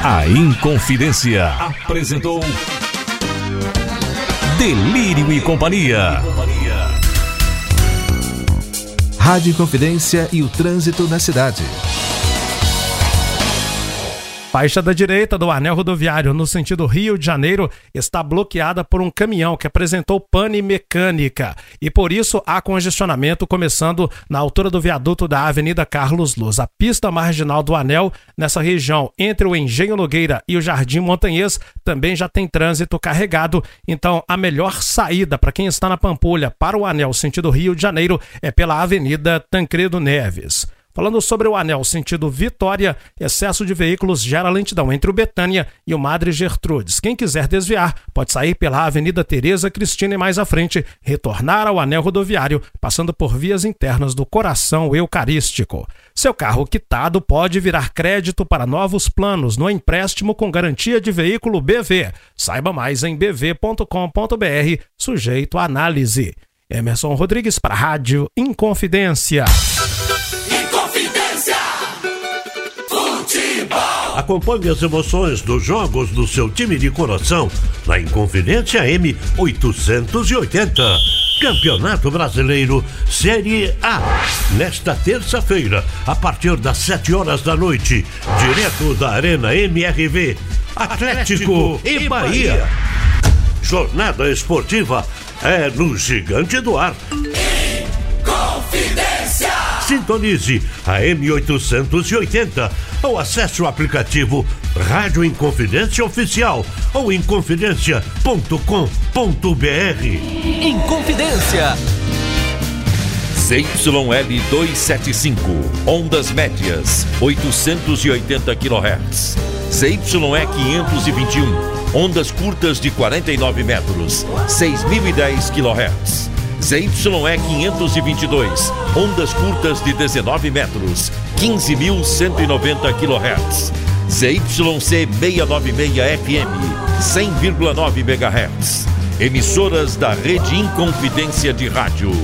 A Inconfidência apresentou Delírio e Companhia. Rádio Inconfidência e o trânsito na cidade. Faixa da direita do anel rodoviário no sentido Rio de Janeiro está bloqueada por um caminhão que apresentou pane mecânica e por isso há congestionamento começando na altura do viaduto da Avenida Carlos Luz. A pista marginal do anel nessa região entre o Engenho Nogueira e o Jardim Montanhês também já tem trânsito carregado, então a melhor saída para quem está na Pampulha para o anel sentido Rio de Janeiro é pela Avenida Tancredo Neves. Falando sobre o anel sentido Vitória, excesso de veículos gera lentidão entre o Betânia e o Madre Gertrudes. Quem quiser desviar pode sair pela Avenida Tereza Cristina e mais à frente retornar ao anel rodoviário, passando por vias internas do Coração Eucarístico. Seu carro quitado pode virar crédito para novos planos no empréstimo com garantia de veículo BV. Saiba mais em bv.com.br, sujeito à análise. Emerson Rodrigues para a Rádio Inconfidência. Acompanhe as emoções dos jogos do seu time de coração na Inconfidência M880. Campeonato Brasileiro Série A. Nesta terça-feira, a partir das 7 horas da noite, direto da Arena MRV, Atlético e Bahia. Jornada esportiva é no Gigante do Ar. Inconfidência! Sintonize a M880 ou acesse o aplicativo Rádio Inconfidência Oficial ou inconfidencia.com.br. Inconfidência. ZYL 275, ondas médias, 880 kHz. ZYE 521, ondas curtas de 49 metros, 6.010 kHz. ZYE 522, ondas curtas de 19 metros, 15.190 kHz. ZYC 696 FM, 100,9 MHz. Emissoras da Rede Inconfidência de Rádio.